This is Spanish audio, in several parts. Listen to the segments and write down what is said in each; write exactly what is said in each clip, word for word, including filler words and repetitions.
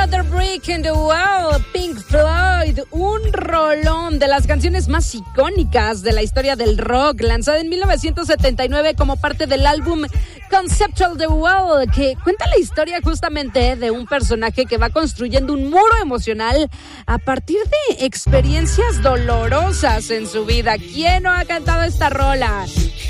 Another Break in the Wall, Pink Floyd, un rolón de las canciones más icónicas de la historia del rock, lanzada en mil novecientos setenta y nueve como parte del álbum Conceptual The Wall, que cuenta la historia justamente de un personaje que va construyendo un muro emocional a partir de experiencias dolorosas en su vida. ¿Quién no ha cantado esta rola?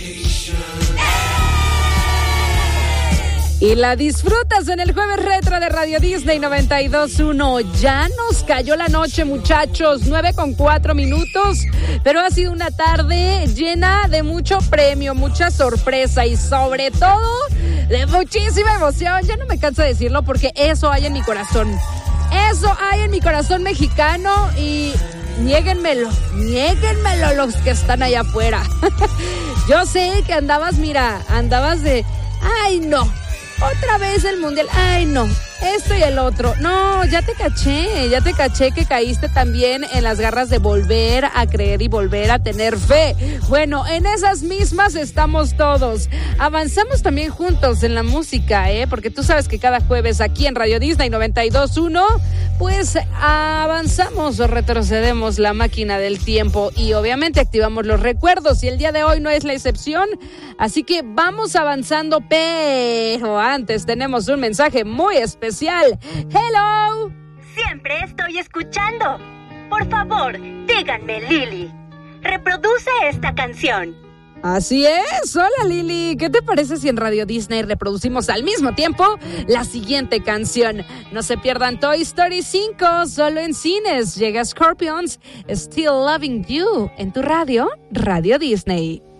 Y la disfrutas en el Jueves Retro de Radio Disney noventa y dos punto uno. Ya nos cayó la noche, muchachos, nueve con cuatro minutos, pero ha sido una tarde llena de mucho premio, mucha sorpresa y sobre todo de muchísima emoción. Ya no me canso de decirlo porque eso hay en mi corazón. Eso hay en mi corazón mexicano y niéguenmelo, niéguenmelo los que están allá afuera. Yo sé que andabas, mira, andabas de, ay no, otra vez el mundial, ay no, esto y el otro. No, ya te caché, ya te caché que caíste también en las garras de volver a creer y volver a tener fe. Bueno, en esas mismas estamos todos. Avanzamos también juntos en la música, ¿eh? Porque tú sabes que cada jueves aquí en Radio Disney noventa y dos punto uno, pues avanzamos o retrocedemos la máquina del tiempo y obviamente activamos los recuerdos y el día de hoy no es la excepción. Así que vamos avanzando, pero antes tenemos un mensaje muy especial. ¡Hello! Siempre estoy escuchando. Por favor, díganme, Lili. Reproduce esta canción. Así es. Hola, Lili. ¿Qué te parece si en Radio Disney reproducimos al mismo tiempo la siguiente canción? No se pierdan Toy Story cinco, solo en cines. Llega Scorpions, Still Loving You, en tu radio, Radio Disney.